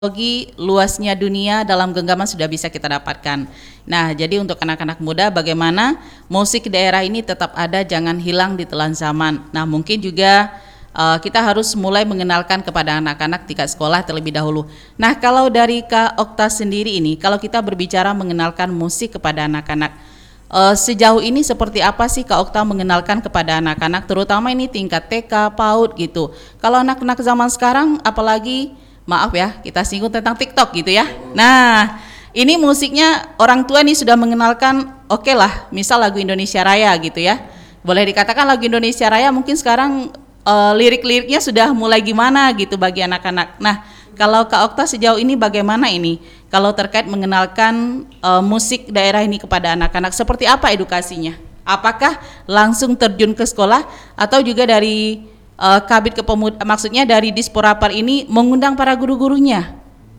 Teknologi luasnya dunia dalam genggaman sudah bisa kita dapatkan. Nah, jadi untuk anak-anak muda bagaimana musik daerah ini tetap ada, jangan hilang di telan zaman. Nah, mungkin juga kita harus mulai mengenalkan kepada anak-anak tingkat sekolah terlebih dahulu. Nah, kalau dari Kak Okta sendiri ini, kalau kita berbicara mengenalkan musik kepada anak-anak, sejauh ini seperti apa sih Kak Okta mengenalkan kepada anak-anak, terutama ini tingkat TK, PAUD gitu. Kalau anak-anak zaman sekarang, apalagi maaf ya, kita singgung tentang TikTok gitu ya. Nah, ini musiknya orang tua nih sudah mengenalkan, oke lah, misal lagu Indonesia Raya gitu ya. Boleh dikatakan lagu Indonesia Raya mungkin sekarang lirik-liriknya sudah mulai gimana gitu bagi anak-anak. Nah, kalau Kak Okta sejauh ini bagaimana ini? Kalau terkait mengenalkan musik daerah ini kepada anak-anak, seperti apa edukasinya? Apakah langsung terjun ke sekolah atau juga dari Kabit Kepemudaan, maksudnya dari Disporapar ini mengundang para guru-gurunya?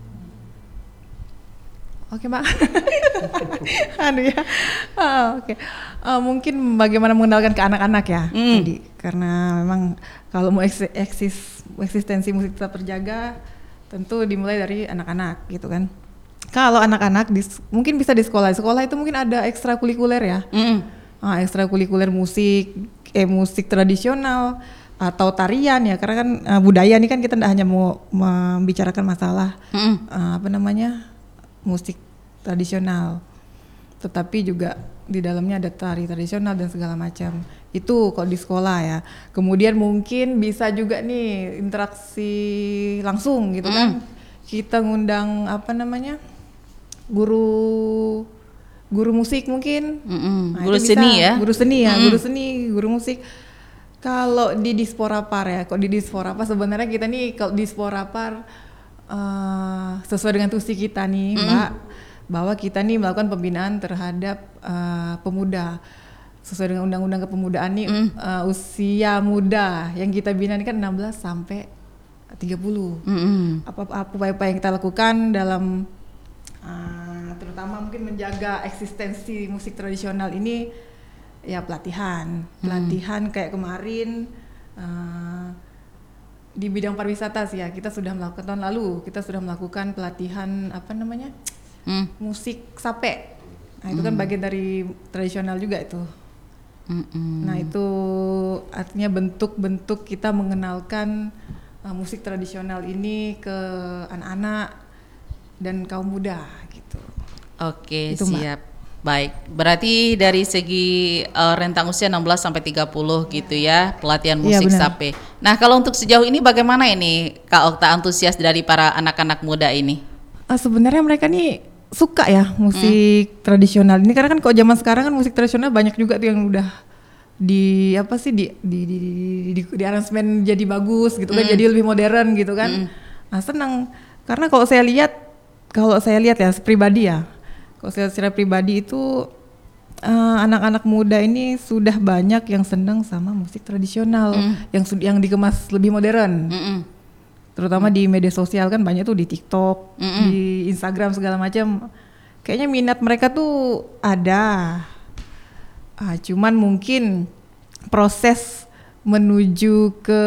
Oke, Mbak. Oke. Mungkin bagaimana mengenalkan ke anak-anak ya, tadi. Karena memang kalau mau eksistensi musik tetap terjaga, tentu dimulai dari anak-anak gitu kan. Kalau anak-anak mungkin bisa di sekolah. Sekolah itu mungkin ada ekstrakurikuler ya. Ekstrakurikuler musik, musik tradisional atau tarian ya, karena kan budaya ini kan kita tidak hanya mau membicarakan masalah musik tradisional, tetapi juga di dalamnya ada tari tradisional dan segala macam. Itu kalau di sekolah ya. Kemudian mungkin bisa juga nih interaksi langsung gitu kan. Kita ngundang guru musik mungkin. Guru seni ya. Guru seni ya, guru musik. Kalau di Disporapar ya, sebenarnya kita nih kalau Disporapar sesuai dengan tusi kita nih, Mbak, bahwa kita nih melakukan pembinaan terhadap pemuda sesuai dengan undang-undang kepemudaan nih, usia muda yang kita bina ini kan 16 sampai 30. Apa yang kita lakukan dalam terutama mungkin menjaga eksistensi musik tradisional ini ya pelatihan kayak kemarin di bidang pariwisata sih ya, kita sudah melakukan tahun lalu kita sudah melakukan pelatihan musik sape. Nah itu kan bagian dari tradisional juga itu. Nah itu artinya bentuk-bentuk kita mengenalkan musik tradisional ini ke anak-anak dan kaum muda gitu. Oke, itu, siap. Baik, berarti dari segi rentang usia 16 sampai 30 gitu ya, pelatihan musik sape. Nah, kalau untuk sejauh ini bagaimana ini Kak Okta antusias dari para anak-anak muda ini? Sebenarnya mereka nih suka ya musik tradisional ini, karena kan kalau zaman sekarang kan musik tradisional banyak juga tuh yang udah di aransemen jadi bagus gitu kan, jadi lebih modern gitu kan. Nah, senang karena kalau saya lihat ya pribadi ya. Kalau saya secara pribadi itu anak-anak muda ini sudah banyak yang senang sama musik tradisional yang dikemas lebih modern. Terutama di media sosial kan banyak tuh, di TikTok, di Instagram segala macam. Kayaknya minat mereka tuh ada. Cuman mungkin proses menuju ke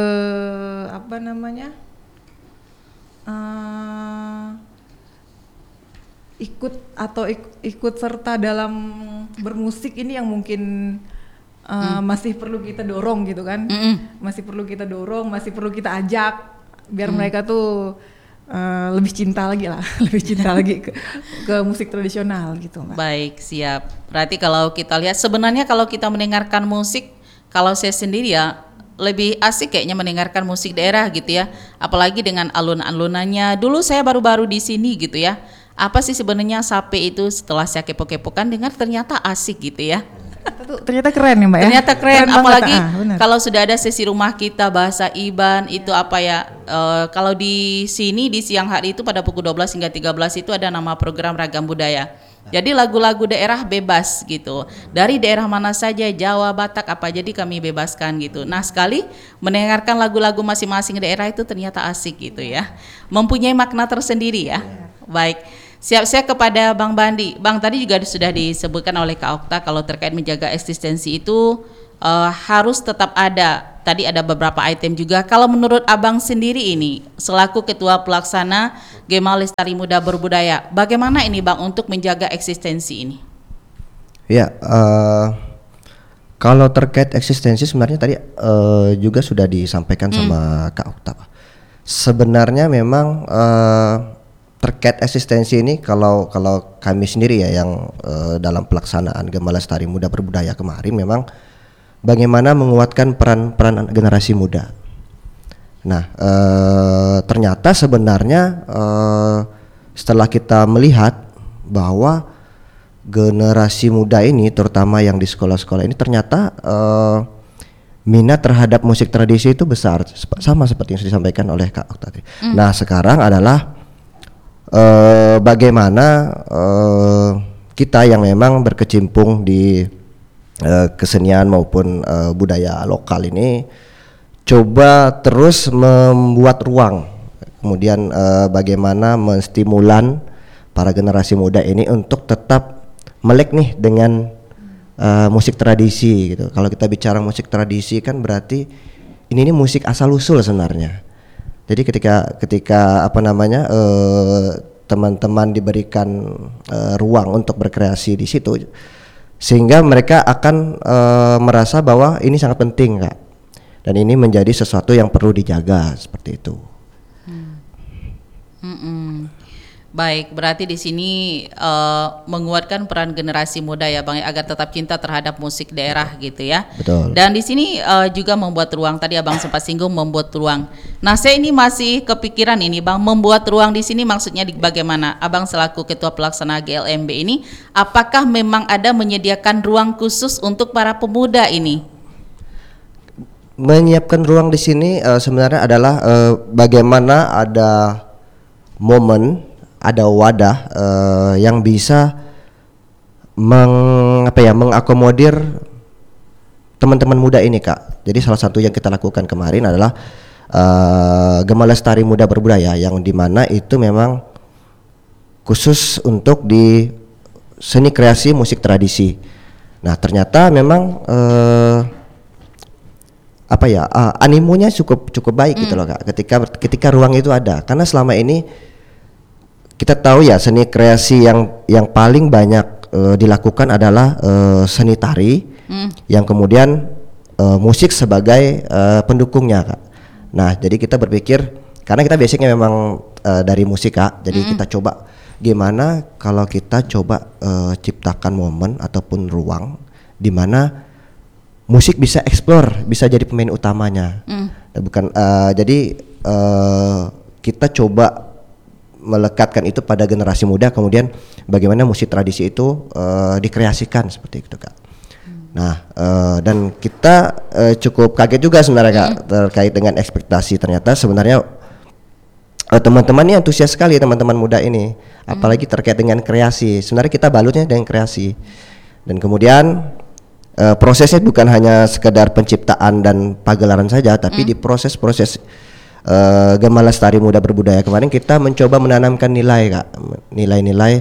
ikut serta dalam bermusik ini yang mungkin masih perlu kita dorong gitu kan. Masih perlu kita dorong, masih perlu kita ajak biar mereka tuh lebih cinta lagi ke musik tradisional gitu, Mbak. Baik, siap. Berarti kalau kita lihat sebenarnya kalau kita mendengarkan musik, kalau saya sendiri ya lebih asik kayaknya mendengarkan musik daerah gitu ya. Apalagi dengan alun-alunannya. Dulu saya baru-baru di sini gitu ya. Apa sih sebenarnya sape itu, setelah saya kepo-kepokan dengar ternyata asik gitu ya. Ternyata keren ya, Mbak ya. Ternyata keren apalagi kalau sudah ada sesi rumah kita bahasa Iban itu apa ya, kalau di sini di siang hari itu pada pukul 12 hingga 13 itu ada nama program Ragam Budaya. Jadi lagu-lagu daerah bebas gitu. Dari daerah mana saja, Jawa, Batak apa, jadi kami bebaskan gitu. Nah, sekali mendengarkan lagu-lagu masing-masing daerah itu ternyata asik gitu ya. Mempunyai makna tersendiri ya. Baik. Siap-siap kepada Bang Bandi. Bang, tadi juga sudah disebutkan oleh Kak Okta kalau terkait menjaga eksistensi itu harus tetap ada. Tadi ada beberapa item juga. Kalau menurut Abang sendiri ini, selaku Ketua Pelaksana Gema Lestari Muda Berbudaya. Bagaimana ini Bang untuk menjaga eksistensi ini? Ya, kalau terkait eksistensi sebenarnya tadi juga sudah disampaikan sama Kak Okta. Sebenarnya memang terkait eksistensi ini kalau kami sendiri ya yang dalam pelaksanaan Gema Lestari Muda Berbudaya kemarin memang bagaimana menguatkan peran generasi muda. Nah, ternyata sebenarnya setelah kita melihat bahwa generasi muda ini terutama yang di sekolah-sekolah ini ternyata minat terhadap musik tradisi itu besar, sama seperti yang sudah disampaikan oleh Kak Okta tadi. Nah, sekarang adalah bagaimana kita yang memang berkecimpung di kesenian maupun budaya lokal ini coba terus membuat ruang, kemudian bagaimana menstimulan para generasi muda ini untuk tetap melek nih dengan musik tradisi gitu. Kalau kita bicara musik tradisi kan berarti ini musik asal usul sebenarnya. Jadi ketika teman-teman diberikan ruang untuk berkreasi di situ, sehingga mereka akan merasa bahwa ini sangat penting, Kak. Dan ini menjadi sesuatu yang perlu dijaga seperti itu. Baik, berarti di sini menguatkan peran generasi muda ya Bang agar tetap cinta terhadap musik daerah gitu ya. Betul. Dan di sini juga membuat ruang, tadi Abang sempat singgung membuat ruang. Nah, saya ini masih kepikiran ini Bang, membuat ruang di sini maksudnya bagaimana? Abang selaku ketua pelaksana GLMB ini apakah memang ada menyediakan ruang khusus untuk para pemuda ini? Menyiapkan ruang di sini sebenarnya adalah bagaimana ada momen, ada wadah yang bisa mengakomodir teman-teman muda ini, Kak. Jadi salah satu yang kita lakukan kemarin adalah Gema Lestari Muda Berbudaya yang dimana itu memang khusus untuk di seni kreasi musik tradisi. Nah, ternyata memang animonya cukup baik gitu loh, Kak. Ketika ruang itu ada, karena selama ini kita tahu ya seni kreasi yang paling banyak dilakukan adalah seni tari, yang kemudian musik sebagai pendukungnya, Kak. Nah, jadi kita berpikir karena kita basicnya memang dari musik, Kak. Jadi kita coba gimana kalau kita coba ciptakan momen ataupun ruang di mana musik bisa explore, bisa jadi pemain utamanya. Jadi kita coba melekatkan itu pada generasi muda, kemudian bagaimana musik tradisi itu dikreasikan seperti itu, Kak. Nah, dan kita cukup kaget juga sebenarnya, Kak, terkait dengan ekspektasi. Ternyata sebenarnya teman-teman ini antusias sekali, teman-teman muda ini, apalagi terkait dengan kreasi. Sebenarnya kita balutnya dengan kreasi, dan kemudian prosesnya bukan hanya sekedar penciptaan dan pagelaran saja, tapi di proses-proses Gema Lestari Muda Berbudaya kemarin kita mencoba menanamkan nilai, Kak, nilai-nilai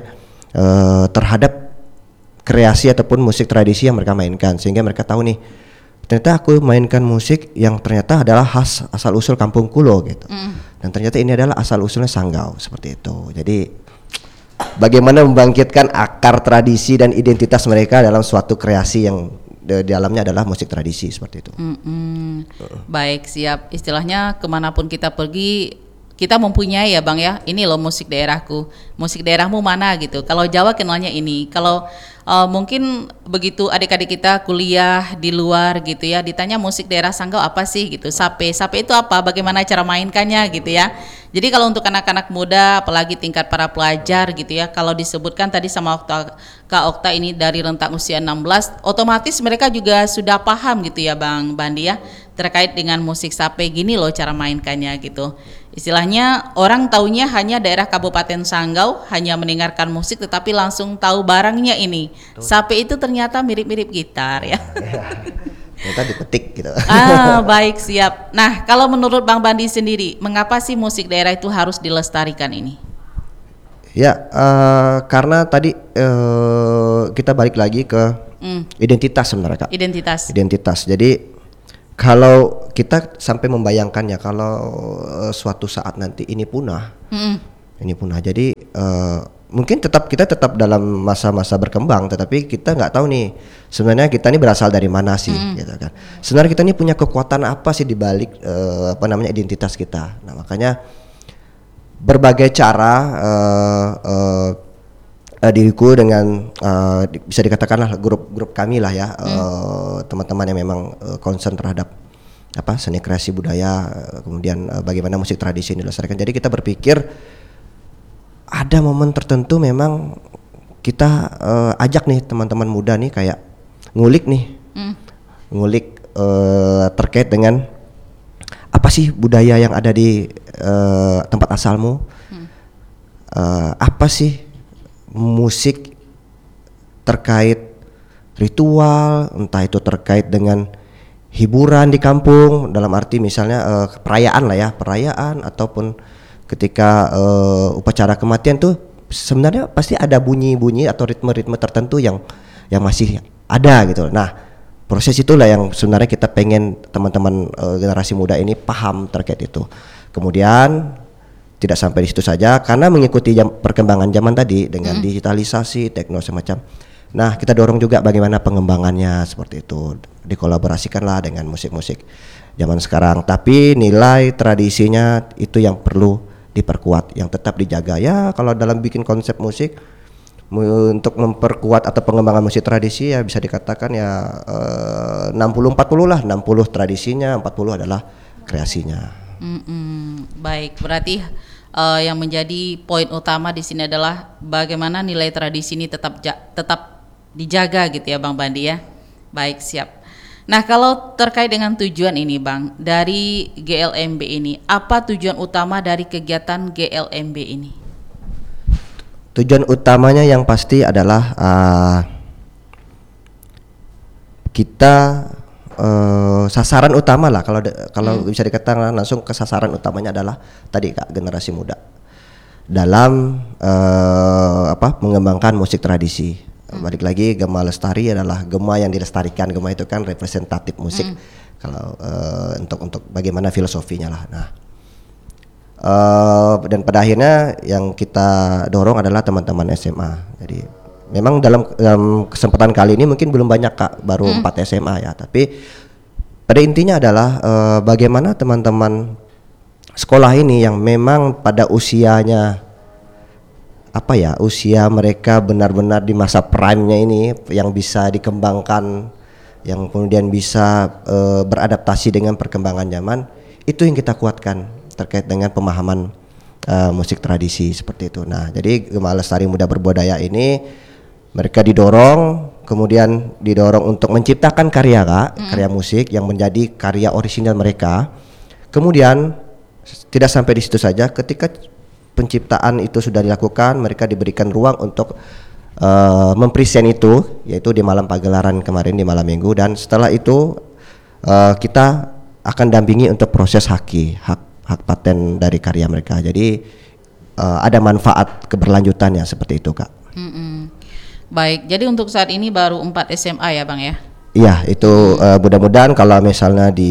terhadap kreasi ataupun musik tradisi yang mereka mainkan, sehingga mereka tahu nih ternyata aku mainkan musik yang ternyata adalah khas asal usul kampung Kulo gitu, dan ternyata ini adalah asal usulnya Sanggau seperti itu. Jadi bagaimana membangkitkan akar tradisi dan identitas mereka dalam suatu kreasi yang di dalamnya adalah musik tradisi seperti itu. Baik, siap. Istilahnya kemanapun kita pergi kita mempunyai ya Bang ya, ini loh musik daerahku, musik daerahmu mana gitu. Kalau Jawa kenalnya ini, kalau mungkin begitu adik-adik kita kuliah di luar gitu ya, ditanya musik daerah Sanggau apa sih gitu, sape itu apa, bagaimana cara mainkannya gitu ya. Jadi kalau untuk anak-anak muda, apalagi tingkat para pelajar gitu ya, kalau disebutkan tadi sama Kak Okta ini dari rentang usia 16, otomatis mereka juga sudah paham gitu ya Bang Bandi ya, terkait dengan musik sape, gini loh cara mainkannya gitu. Istilahnya orang taunya hanya daerah Kabupaten Sanggau, hanya mendengarkan musik tetapi langsung tahu barangnya ini. Sape itu ternyata mirip-mirip gitar ya. Ternyata dipetik gitu. Baik, siap. Nah, kalau menurut Bang Bandi sendiri, mengapa sih musik daerah itu harus dilestarikan ini? Ya, karena tadi kita balik lagi ke identitas sebenarnya, Kak. Identitas. Jadi kalau kita sampai membayangkannya kalau suatu saat nanti ini punah, ini punah. Jadi mungkin kita tetap dalam masa-masa berkembang, tetapi kita nggak tahu nih sebenarnya kita ini berasal dari mana sih, gitu kan. Sebenarnya kita ini punya kekuatan apa sih di balik identitas kita. Nah makanya berbagai cara diriku dengan bisa dikatakanlah grup kami lah ya, teman-teman yang memang concern terhadap seni kreasi budaya, kemudian bagaimana musik tradisi ini dilestarikan. Jadi kita berpikir ada momen tertentu memang kita ajak nih teman-teman muda nih kayak ngulik terkait dengan apa sih budaya yang ada di tempat asalmu, apa sih musik terkait ritual, entah itu terkait dengan hiburan di kampung, dalam arti misalnya perayaan ataupun ketika upacara kematian tuh sebenarnya pasti ada bunyi-bunyi atau ritme-ritme tertentu yang masih ada gitu. Nah, proses itulah yang sebenarnya kita pengen teman-teman generasi muda ini paham terkait itu. Kemudian tidak sampai di situ saja, karena mengikuti perkembangan zaman tadi dengan digitalisasi, teknologi semacam. Nah, kita dorong juga bagaimana pengembangannya seperti itu. Dikolaborasikanlah dengan musik-musik zaman sekarang. Tapi nilai tradisinya itu yang perlu diperkuat, yang tetap dijaga. Ya, kalau dalam bikin konsep musik untuk memperkuat atau pengembangan musik tradisi ya bisa dikatakan ya 60-40 lah. 60 tradisinya, 40 adalah kreasinya. Baik, berarti yang menjadi poin utama di sini adalah bagaimana nilai tradisi ini tetap dijaga gitu ya Bang Bandi ya. Baik, siap. Nah, kalau terkait dengan tujuan ini Bang, dari GLMB ini, apa tujuan utama dari kegiatan GLMB ini? Tujuan utamanya yang pasti adalah kita sasaran utama lah, kalau bisa dikatakan langsung ke sasaran utamanya adalah tadi Kak, generasi muda dalam mengembangkan musik tradisi. Balik lagi, Gema Lestari adalah gema yang dilestarikan. Gema itu kan representatif musik. Kalau untuk bagaimana filosofinya lah. Nah, dan pada akhirnya yang kita dorong adalah teman-teman SMA. Jadi memang dalam kesempatan kali ini mungkin belum banyak Kak, baru 4 SMA ya. Tapi pada intinya adalah bagaimana teman-teman sekolah ini yang memang pada usianya usia mereka benar-benar di masa prime-nya ini, yang bisa dikembangkan, yang kemudian bisa beradaptasi dengan perkembangan zaman, itu yang kita kuatkan terkait dengan pemahaman musik tradisi seperti itu. Nah, jadi Gema Lestari Muda Berbudaya ini mereka didorong untuk menciptakan karya karya musik yang menjadi karya orisinal mereka. Kemudian tidak sampai di situ saja, ketika penciptaan itu sudah dilakukan, mereka diberikan ruang untuk mempresent itu, yaitu di malam pagelaran kemarin, di malam minggu. Dan setelah itu kita akan dampingi untuk proses hak paten dari karya mereka. Jadi ada manfaat keberlanjutannya seperti itu Kak. Baik, jadi untuk saat ini baru 4 SMA ya Bang ya? Iya, itu mudah-mudahan kalau misalnya di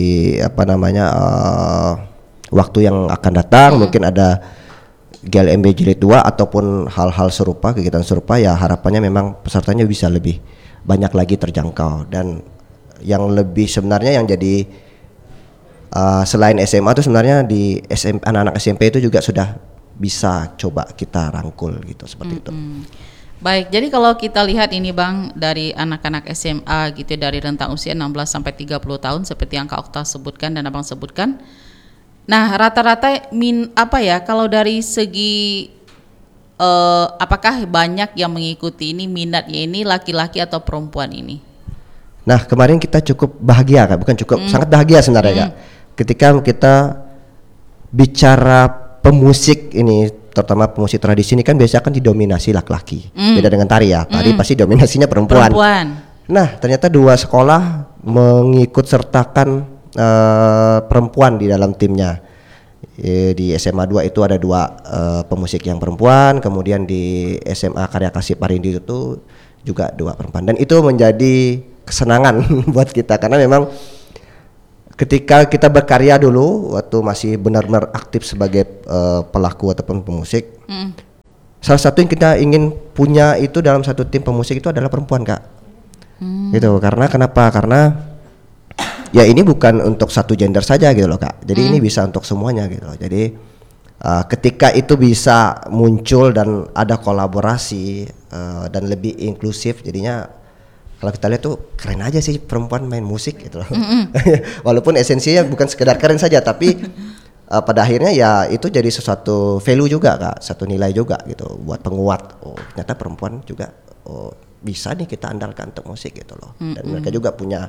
waktu yang akan datang mungkin ada GLMB Jilid 2 ataupun hal-hal serupa, kegiatan serupa, ya harapannya memang pesertanya bisa lebih banyak lagi terjangkau. Dan yang lebih sebenarnya yang jadi selain SMA itu sebenarnya di anak-anak SMP itu juga sudah bisa coba kita rangkul gitu, seperti itu. Baik, jadi kalau kita lihat ini Bang, dari anak-anak SMA gitu, dari rentang usia 16 sampai 30 tahun seperti yang Kak Okta sebutkan dan Abang sebutkan. Nah, rata-rata kalau dari segi apakah banyak yang mengikuti ini, minatnya ini laki-laki atau perempuan ini? Nah, kemarin kita cukup bahagia Kak, bukan cukup, sangat bahagia sebenarnya Kak. Ketika kita bicara pemusik ini, terutama pemusik tradisi ini kan biasanya kan didominasi laki-laki. Beda dengan tari ya, tari pasti dominasinya perempuan. Nah, ternyata 2 sekolah mengikut sertakan perempuan di dalam timnya. Di SMA 2 itu ada 2 pemusik yang perempuan, kemudian di SMA Karya Kasih Parindi itu juga 2 perempuan. Dan itu menjadi kesenangan buat kita, karena memang ketika kita berkarya dulu waktu masih benar-benar aktif sebagai pelaku ataupun pemusik, salah satu yang kita ingin punya itu dalam satu tim pemusik itu adalah perempuan, Kak. Gitu. Karena kenapa? Karena ya ini bukan untuk satu gender saja gitu loh, Kak. Jadi ini bisa untuk semuanya gitu loh. Jadi ketika itu bisa muncul dan ada kolaborasi dan lebih inklusif, jadinya kalau kita lihat tuh keren aja sih perempuan main musik gitu loh. Walaupun esensinya bukan sekedar keren saja, tapi pada akhirnya ya itu jadi sesuatu value juga, Kak, satu nilai juga gitu buat penguat. Oh ternyata perempuan juga bisa nih kita andalkan untuk musik gitu loh. Dan mereka juga punya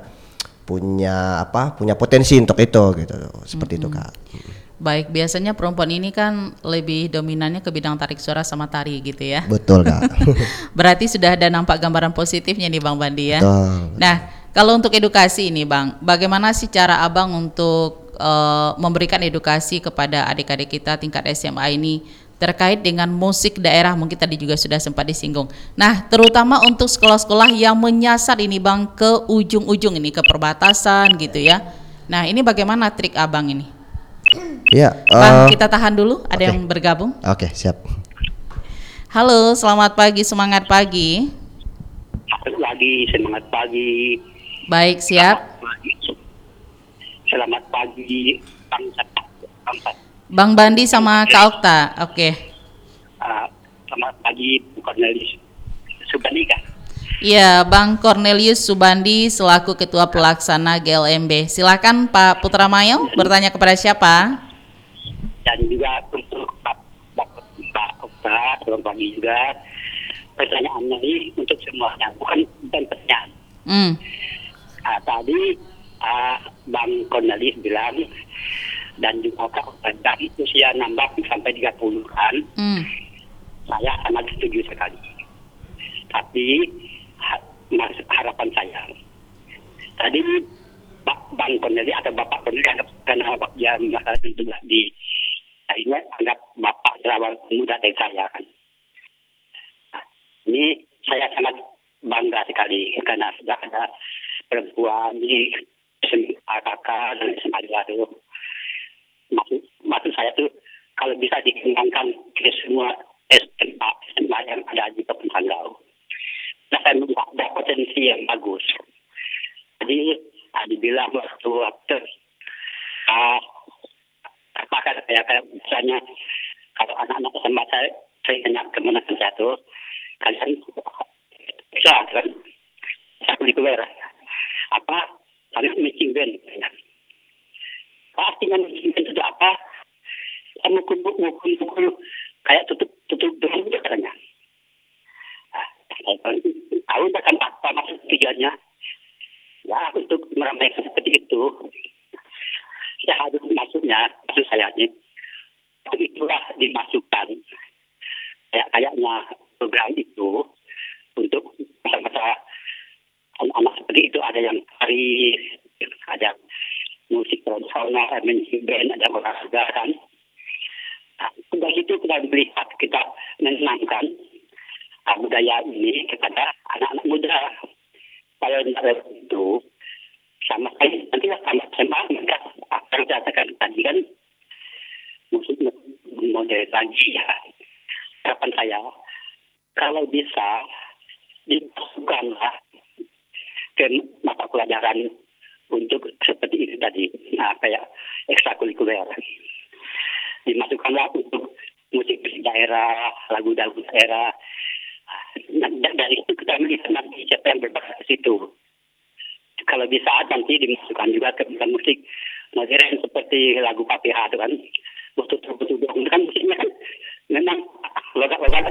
potensi untuk itu gitu, seperti itu, Kak. Baik, biasanya perempuan ini kan lebih dominannya ke bidang tarik suara sama tari gitu ya. Betul, Kak. Berarti sudah ada nampak gambaran positifnya nih Bang Bandi ya. Betul. Nah, kalau untuk edukasi ini Bang, bagaimana sih cara Abang untuk memberikan edukasi kepada adik-adik kita tingkat SMA ini terkait dengan musik daerah, mungkin tadi juga sudah sempat disinggung. Nah, terutama untuk sekolah-sekolah yang menyasar ini Bang ke ujung-ujung ini, ke perbatasan gitu ya. Nah, ini bagaimana trik Abang ini? Iya, Bang, kita tahan dulu, ada yang bergabung. Oke, siap. Halo, selamat pagi, semangat pagi. Semangat pagi. Baik, siap. Selamat pagi, Bang Bandi sama Kak Okta, oke. Selamat pagi, Cornelis Subandi kan? Iya, Bang Cornelius Subandi selaku Ketua Pelaksana GLMB. Silakan Pak Putramayo bertanya kepada siapa? Dan juga untuk Pak Okta, selamat pagi juga. Pertanyaannya ini untuk semuanya, bukan pertanyaan. Tadi Bang Cornelis bilang dan juga Kak Okta itu usia nambah sampai 30 kan. Saya sangat setuju sekali. Tapi harapan saya tadi Bang Cornelis atau Bapak Cornelis karena dia juga di akhirnya anggap Bapak Sarawak muda dari saya kan. Ini saya sangat bangga sekali karena sudah ada perempuan di SMAKK dan SMA itu. Maksud saya tuh kalau bisa dikembangkan ke semua SMA yang ada di Kabupaten Sanggau. Nah, saya melihat ada potensi yang bagus. Jadi, dibilang waktu apakah kayak misalnya kalau anak-anak SMA saya ingat kemana saya tuh kalian bisa kan saya beli keluar kalian mixing band artinya mixing band itu apa? Mukul kayak tutup dulu katanya. Tahu kan apa maksud tujuannya? Ya untuk meramaikan seperti itu. Ya harus maksud saya ini itulah dimasukkan kayaknya program itu untuk masa-masa anak-anak seperti itu, ada yang tari, ada musik tradisional, music band, ada olahraga kan. Dari itu kita melihat, kita menenangkan budaya ini kepada anak-anak muda. Kalau itu sama sekali nanti sama mereka akan katakan tadi kan musik modern lagi ya. Harapan saya kalau bisa dimasukkanlah ke mata pelajaran untuk seperti itu tadi, kayak ekstrakurikuler. Dimasukkanlah untuk musik daerah, lagu-lagu daerah. Dari itu kita melihat nanti siapa yang berbakat ke situ. Kalau bisa nanti dimasukkan juga ke musik modern seperti lagu Papih itu kan. Betul-betul kan musiknya kan memang logat-logat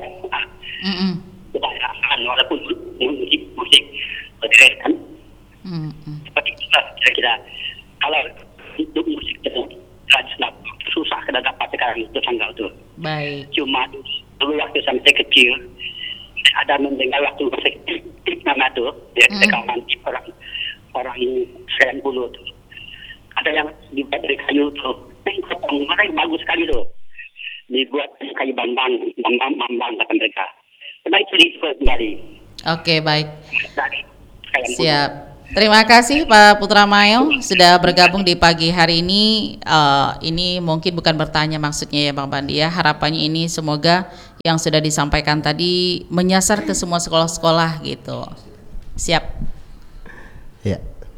walaupun musik modern kan. Seperti itu kira-kira. Kalau untuk musik tradisional susah kita dapat sekarang itu Sanggau itu. Baik. Cuma dulu waktu sampai kecil ada mendengar waktu nama itu dia rekaman orang Seren Bulu tuh. Ada yang dibuat dari kayu tuh. Mereka bagus sekali tuh. Dibuat kayu bambang kata mereka. Karena itu dibuat kembali. Oke, baik. Siap. Terima kasih Pak Putra Mayo sudah bergabung di pagi hari ini. Ini mungkin bukan bertanya maksudnya ya Bang Bandi ya. Harapannya ini semoga yang sudah disampaikan tadi menyasar ke semua sekolah-sekolah gitu. Siap. Ya.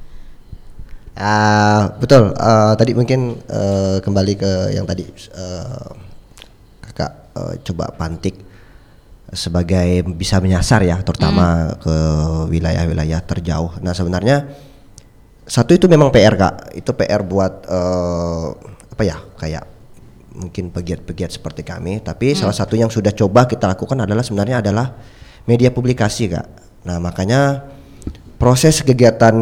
Betul. Tadi mungkin kembali ke yang tadi kakak coba pantik sebagai bisa menyasar ya, terutama ke wilayah-wilayah terjauh. Nah sebenarnya satu itu memang PR kak, itu PR buat apa ya, kayak mungkin pegiat-pegiat seperti kami. Tapi salah satu yang sudah coba kita lakukan adalah sebenarnya adalah media publikasi kak. Nah makanya proses kegiatan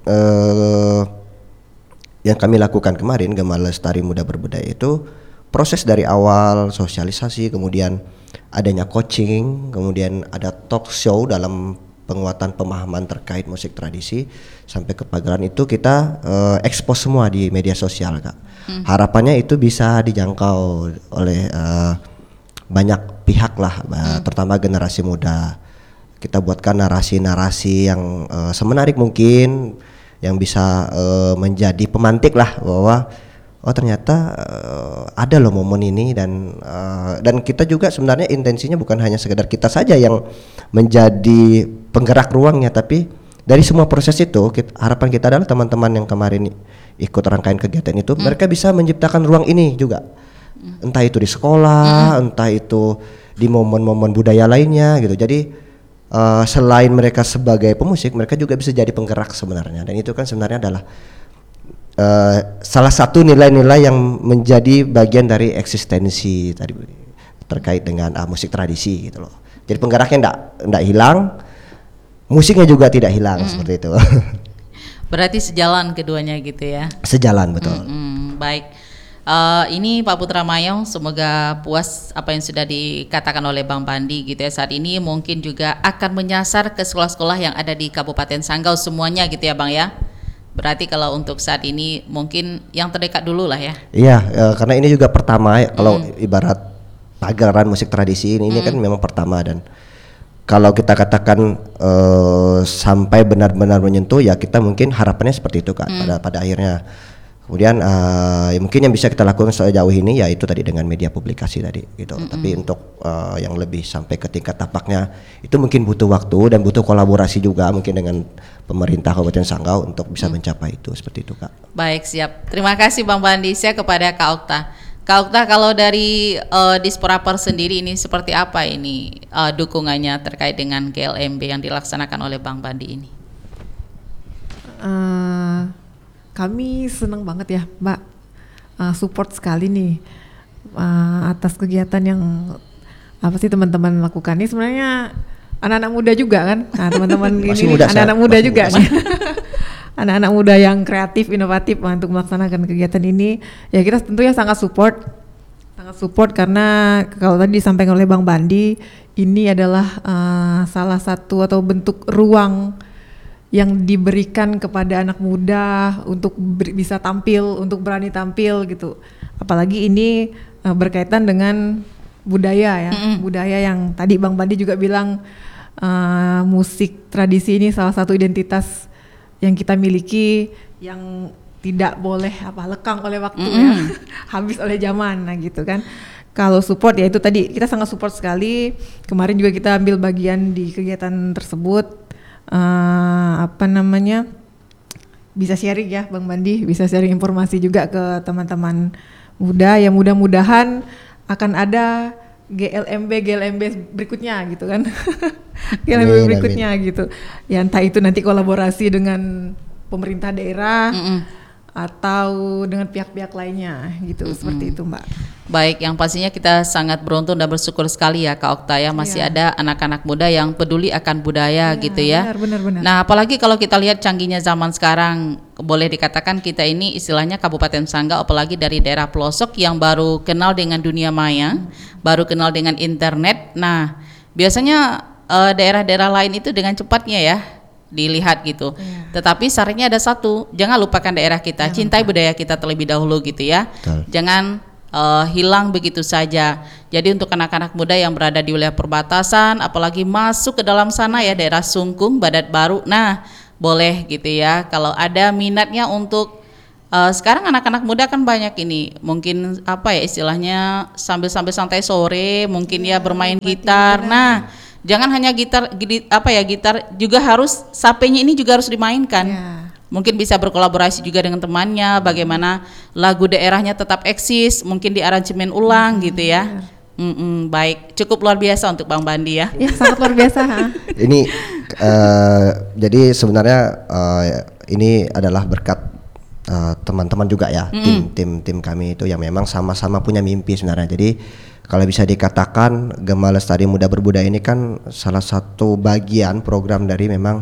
yang kami lakukan kemarin Gema Lestari Muda Berbudaya itu proses dari awal sosialisasi, kemudian adanya coaching, kemudian ada talk show dalam penguatan pemahaman terkait musik tradisi, sampai ke pagelaran itu kita expose semua di media sosial kak. Harapannya itu bisa dijangkau oleh banyak pihak lah, terutama generasi muda. Kita buatkan narasi-narasi yang semenarik mungkin, yang bisa menjadi pemantik lah bahwa oh ternyata ada loh momen ini, dan kita juga sebenarnya intensinya bukan hanya sekedar kita saja yang menjadi penggerak ruangnya, tapi dari semua proses itu harapan kita adalah teman-teman yang kemarin ikut rangkaian kegiatan itu mereka bisa menciptakan ruang ini juga, entah itu di sekolah, entah itu di momen-momen budaya lainnya gitu. Jadi selain mereka sebagai pemusik, mereka juga bisa jadi penggerak sebenarnya, dan itu kan sebenarnya adalah salah satu nilai-nilai yang menjadi bagian dari eksistensi tadi terkait dengan musik tradisi gitu loh. Jadi penggeraknya enggak hilang, musiknya juga tidak hilang, seperti itu. Berarti sejalan keduanya gitu ya. Sejalan betul. Baik. Ini Pak Putra Mayo, semoga puas apa yang sudah dikatakan oleh Bang Bandi gitu ya. Saat ini mungkin juga akan menyasar ke sekolah-sekolah yang ada di Kabupaten Sanggau semuanya gitu ya Bang ya. Berarti kalau untuk saat ini mungkin yang terdekat dulu lah ya. Iya, karena ini juga pertama ya, kalau ibarat pagelaran musik tradisi ini kan memang pertama, dan kalau kita katakan sampai benar-benar menyentuh ya kita mungkin harapannya seperti itu kan pada akhirnya. Kemudian ya mungkin yang bisa kita lakukan sejauh ini ya itu tadi dengan media publikasi tadi gitu. Tapi untuk yang lebih sampai ke tingkat tapaknya itu mungkin butuh waktu dan butuh kolaborasi juga mungkin dengan pemerintah Kabupaten Sanggau untuk bisa mencapai itu, seperti itu kak. Baik, siap. Terima kasih Bang Bandi. Saya kepada Kak Okta. Kak Okta, kalau dari Disporaper sendiri ini seperti apa ini dukungannya terkait dengan GLMB yang dilaksanakan oleh Bang Bandi ini? Kami senang banget ya Mbak, support sekali nih atas kegiatan yang apa sih teman-teman lakukan. Ini sebenarnya anak-anak muda juga kan, nah teman-teman ini anak-anak muda juga nih. Anak-anak muda yang kreatif, inovatif untuk melaksanakan kegiatan ini. Ya kita tentunya sangat support karena kalau tadi disampaikan oleh Bang Bandi, ini adalah salah satu atau bentuk ruang yang diberikan kepada anak muda untuk bisa tampil, untuk berani tampil gitu. Apalagi ini berkaitan dengan budaya ya, budaya yang tadi Bang Bandi juga bilang musik tradisi ini salah satu identitas yang kita miliki yang tidak boleh lekang oleh waktu ya, habis oleh zaman, nah gitu kan. Kalau support ya itu tadi kita sangat support sekali. Kemarin juga kita ambil bagian di kegiatan tersebut. Bisa sharing ya Bang Bandi, bisa sharing informasi juga ke teman-teman muda yang mudah-mudahan akan ada GLMB berikutnya gitu kan. GLMB berikutnya gitu ya, entah itu nanti kolaborasi dengan pemerintah daerah atau dengan pihak-pihak lainnya gitu, seperti itu Mbak. Baik, yang pastinya kita sangat beruntung dan bersyukur sekali ya Kak Okta ya, masih ada anak-anak muda yang peduli akan budaya gitu ya. Benar. Nah apalagi kalau kita lihat canggihnya zaman sekarang, boleh dikatakan kita ini istilahnya Kabupaten Sanggau, apalagi dari daerah pelosok yang baru kenal dengan dunia maya, baru kenal dengan internet. Nah biasanya daerah-daerah lain itu dengan cepatnya ya dilihat gitu. Tetapi syaratnya ada satu, jangan lupakan daerah kita, cintai budaya kita terlebih dahulu gitu ya. Jangan hilang begitu saja. Jadi untuk anak-anak muda yang berada di wilayah perbatasan, apalagi masuk ke dalam sana ya, daerah Sungkung, Badat Baru. Nah, boleh gitu ya. Kalau ada minatnya untuk sekarang anak-anak muda kan banyak ini, mungkin apa ya istilahnya sambil santai sore, mungkin ya bermain gitar. Nah, jangan hanya gitar, gitar juga harus sapenya ini juga harus dimainkan. Ya. Mungkin bisa berkolaborasi juga dengan temannya, bagaimana lagu daerahnya tetap eksis, mungkin di aransemen ulang gitu ya. Baik, cukup luar biasa untuk Bang Bandi ya. Ya, sangat luar biasa. Ini jadi sebenarnya ini adalah berkat teman-teman juga ya, tim kami itu yang memang sama-sama punya mimpi sebenarnya. Jadi kalau bisa dikatakan Gema Lestari Muda Berbudaya ini kan salah satu bagian program dari memang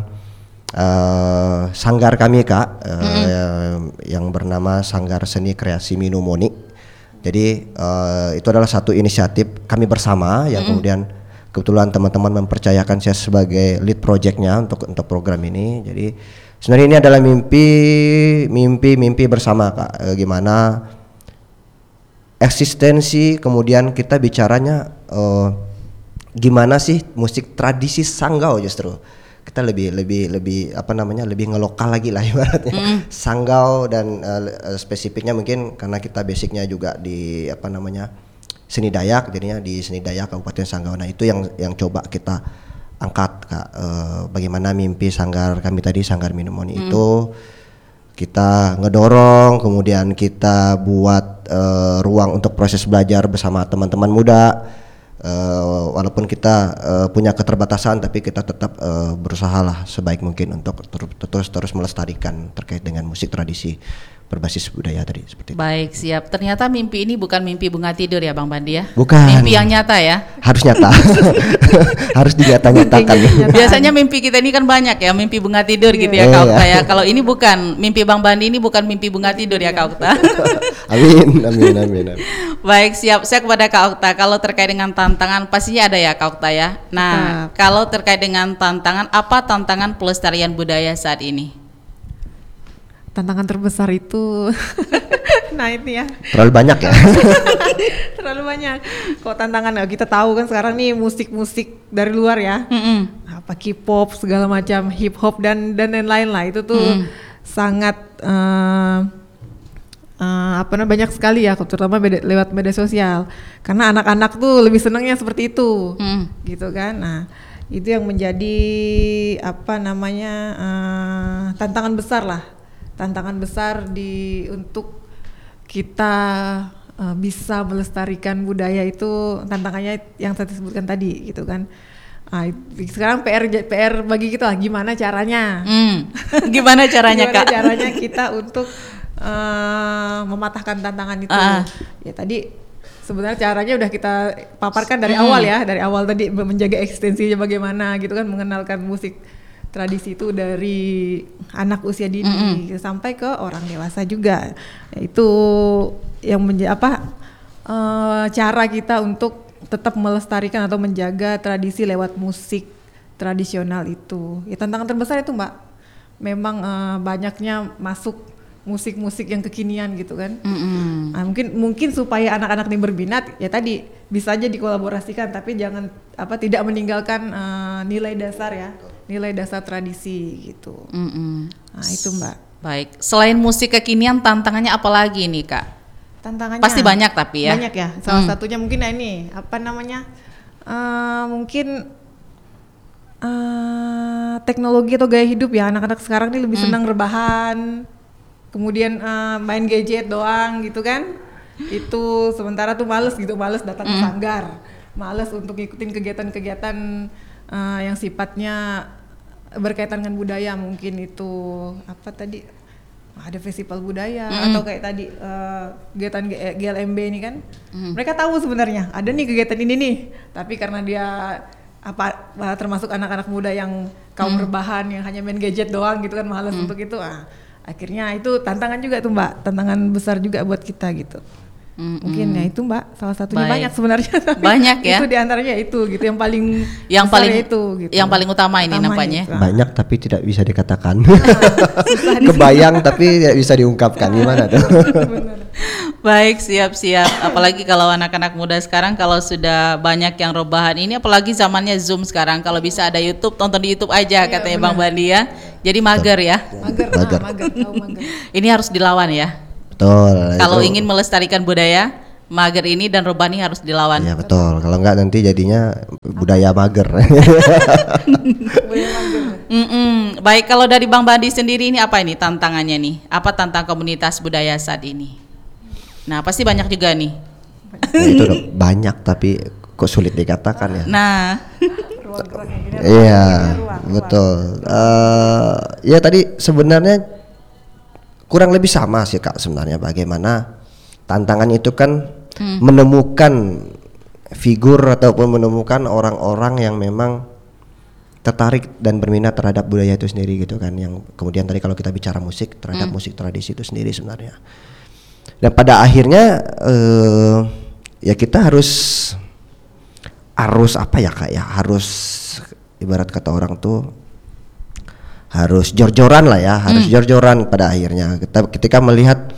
sanggar kami Kak, yang bernama Sanggar Seni Kreasi Minumoni. Jadi itu adalah satu inisiatif kami bersama yang kemudian kebetulan teman-teman mempercayakan saya sebagai lead projectnya untuk program ini. Jadi sebenarnya ini adalah mimpi bersama Kak, gimana eksistensi, kemudian kita bicaranya gimana sih musik tradisi Sanggau, justru kita lebih lebih ngelokal lagi lah ibaratnya. Sanggau dan spesifiknya mungkin karena kita basicnya juga di seni Dayak, jadinya di seni Dayak Kabupaten Sanggau. Nah itu yang coba kita angkat Kak, bagaimana mimpi sanggar kami tadi, Sanggar Minumoni itu kita ngedorong, kemudian kita buat ruang untuk proses belajar bersama teman-teman muda. Walaupun kita punya keterbatasan, tapi kita tetap berusaha lah sebaik mungkin untuk terus melestarikan terkait dengan musik tradisi berbasis budaya tadi, seperti itu. Baik, siap. Ternyata mimpi ini bukan mimpi bunga tidur ya Bang Bandi ya? Bukan. Mimpi yang nyata ya? Harus nyata. Harus dinyata-nyatakan. Biasanya mimpi kita ini kan banyak ya, mimpi bunga tidur gitu ya Kak Okta ya. Kalau ini bukan, mimpi Bang Bandi ini bukan mimpi bunga tidur ya Kak Okta. Amin. Baik, siap. Saya kepada Kak Okta, kalau terkait dengan tantangan pastinya ada ya Kak Okta ya. Nah, kalau terkait dengan tantangan, apa tantangan pelestarian budaya saat ini? Tantangan terbesar itu nah ini ya terlalu banyak ya. terlalu banyak kok tantangan. Kita tahu kan sekarang nih musik dari luar ya, apa K-pop segala macam, hip hop dan lain-lain lah, itu tuh sangat banyak sekali ya, terutama lewat media sosial, karena anak-anak tuh lebih senangnya seperti itu, gitu kan. Nah itu yang menjadi tantangan besar untuk kita bisa melestarikan budaya itu. Tantangannya yang saya sebutkan tadi gitu kan. Sekarang PR bagi kita gimana caranya? Gimana caranya Kak? Gimana caranya kita untuk mematahkan tantangan itu? Ya tadi sebenarnya caranya udah kita paparkan dari awal ya, dari awal tadi menjaga eksistensinya bagaimana gitu kan, mengenalkan musik tradisi itu dari anak usia dini sampai ke orang dewasa juga. Itu yang cara kita untuk tetap melestarikan atau menjaga tradisi lewat musik tradisional itu. Ya tantangan terbesar itu Mbak. Memang banyaknya masuk musik-musik yang kekinian gitu kan. Nah, mungkin supaya anak-anak ini berminat ya tadi bisa aja dikolaborasikan, tapi jangan tidak meninggalkan nilai dasar tradisi gitu. Nah itu Mbak. Baik, selain musik kekinian tantangannya apa lagi nih Kak? Tantangannya pasti banyak tapi ya. Banyak ya. Salah satunya mungkin ini mungkin teknologi atau gaya hidup ya. Anak-anak sekarang ini lebih senang rebahan, kemudian main gadget doang gitu kan. Itu sementara tuh males datang ke sanggar, males untuk ngikutin kegiatan-kegiatan yang sifatnya berkaitan dengan budaya. Mungkin itu ada festival budaya atau kayak tadi kegiatan GLMB ini kan. Mereka tahu sebenarnya ada nih kegiatan ini nih, tapi karena dia termasuk anak-anak muda yang kaum rebahan yang hanya main gadget doang gitu kan, malas untuk itu. Akhirnya itu tantangan juga tuh Mbak, tantangan besar juga buat kita gitu. Mungkin ya itu Mbak, salah satunya. Banyak sebenarnya. Banyak ya. Itu diantaranya itu gitu yang paling itu gitu. Yang paling utama ini nampaknya. Banyak tapi tidak bisa dikatakan. Kebayang tapi tidak bisa diungkapkan, gimana tuh? Baik, siap-siap. Apalagi kalau anak-anak muda sekarang kalau sudah banyak yang rebahan ini, apalagi zamannya Zoom sekarang, kalau bisa ada YouTube, tonton di YouTube aja katanya Bang Bandi ya. Jadi mager ya. Mager, Mager. mager, tahu mager. Ini harus dilawan ya. Betul. Kalau itu- ingin melestarikan budaya, mager ini dan robani harus dilawan. Iya betul. Kalau enggak nanti jadinya budaya mager. Boleh mager. Baik, kalau dari Bang Bandi sendiri ini apa ini tantangannya nih? Apa tantang komunitas budaya saat ini? Nah, pasti banyak juga nih. Ya, itu udah banyak tapi kok sulit dikatakan ya. Nah, Ruang-ruang yang gini. Iya, ruang. betul. Ya tadi sebenarnya kurang lebih sama sih Kak sebenarnya, bagaimana tantangan itu kan menemukan figur ataupun menemukan orang-orang yang memang tertarik dan berminat terhadap budaya itu sendiri gitu kan, yang kemudian tadi kalau kita bicara musik terhadap musik tradisi itu sendiri sebenarnya. Dan pada akhirnya ya kita harus apa ya Kak ya, harus ibarat kata orang tuh harus jor-joran lah ya, harus jor-joran pada akhirnya. Ketika melihat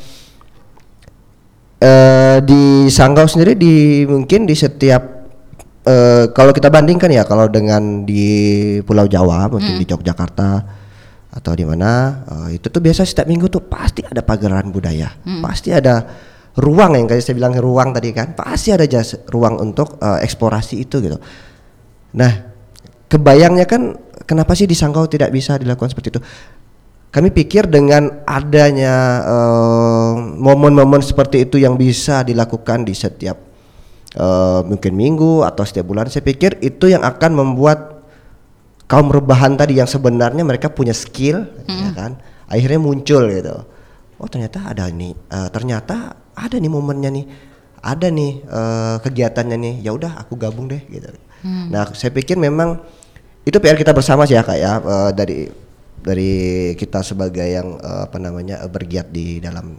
di Sanggau sendiri mungkin di setiap kalau kita bandingkan ya, kalau dengan di Pulau Jawa mungkin di Yogyakarta atau di mana itu tuh biasa setiap minggu tuh pasti ada pagelaran budaya, pasti ada ruang yang kayak saya bilang ruang tadi kan, pasti ada ruang untuk eksplorasi itu gitu. Nah, kebayangnya kan kenapa sih di Sanggau tidak bisa dilakukan seperti itu? Kami pikir dengan adanya momen-momen seperti itu yang bisa dilakukan di setiap mungkin minggu atau setiap bulan, saya pikir itu yang akan membuat kaum rebahan tadi yang sebenarnya mereka punya skill, ya kan, akhirnya muncul gitu. Oh ternyata ada nih, ternyata ada nih momennya nih, ada nih kegiatannya nih, ya udah aku gabung deh gitu. Nah saya pikir memang itu PR kita bersama sih ya Kak ya, dari kita sebagai yang bergiat di dalam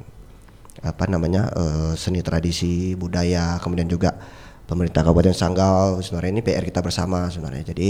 seni tradisi budaya, kemudian juga pemerintah Kabupaten Sanggau, sebenarnya ini PR kita bersama sebenarnya. Jadi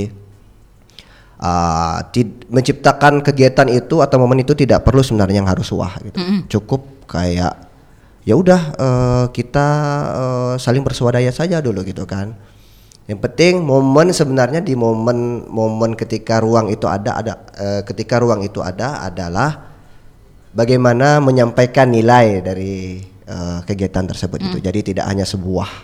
menciptakan kegiatan itu atau momen itu tidak perlu sebenarnya yang harus wah gitu. Cukup kayak ya udah kita saling bersuadaya saja dulu gitu kan. Yang penting momen sebenarnya di momen ketika ruang itu ketika ruang itu ada adalah bagaimana menyampaikan nilai dari kegiatan tersebut itu. Jadi tidak hanya sebuah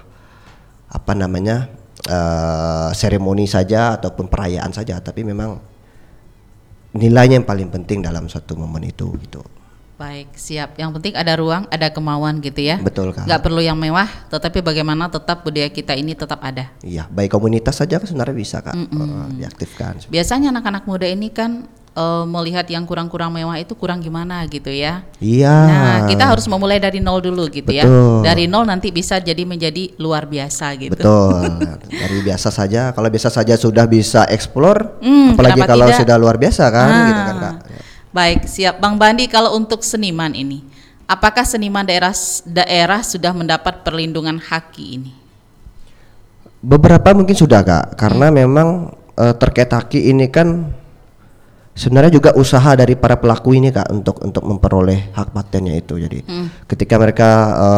seremoni saja ataupun perayaan saja, tapi memang nilainya yang paling penting dalam satu momen itu gitu. baik, siap. Yang penting ada ruang, ada kemauan gitu ya. Betul Kak. Nggak perlu yang mewah, tetapi bagaimana tetap budaya kita ini tetap ada. Iya, baik komunitas saja kan sebenarnya bisa Kak diaktifkan. Biasanya anak-anak muda ini kan melihat yang kurang-kurang mewah itu kurang gimana gitu ya. Iya. Nah, kita harus memulai dari nol dulu gitu ya. Betul. Dari nol nanti bisa menjadi luar biasa gitu. Betul. Dari biasa saja, kalau biasa saja sudah bisa explore, apalagi kenapa kalau tidak? sudah luar biasa kan, gitu kan Kak. Baik, siap. Bang Bandi, kalau untuk seniman ini, apakah seniman daerah sudah mendapat perlindungan haki ini? Beberapa mungkin sudah Kak, karena memang terkait haki ini kan sebenarnya juga usaha dari para pelaku ini Kak untuk memperoleh hak patennya itu. Jadi ketika mereka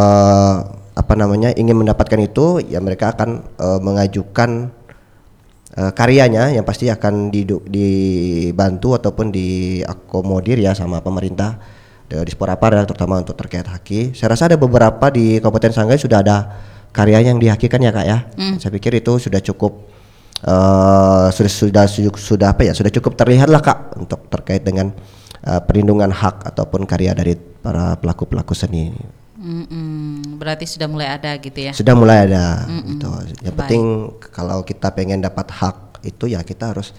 ingin mendapatkan itu, ya mereka akan mengajukan karyanya yang pasti akan dibantu ataupun diakomodir ya sama pemerintah di Disporapar ya, terutama untuk terkait haki. Saya rasa ada beberapa di Kabupaten Sanggau sudah ada karya yang dihakikan ya Kak ya. Saya pikir itu sudah cukup sudah cukup terlihat lah Kak untuk terkait dengan perlindungan hak ataupun karya dari para pelaku seni. Berarti sudah mulai ada gitu ya. Sudah mulai ada gitu. Yang Baik. penting kalau kita pengen dapat hak itu ya kita harus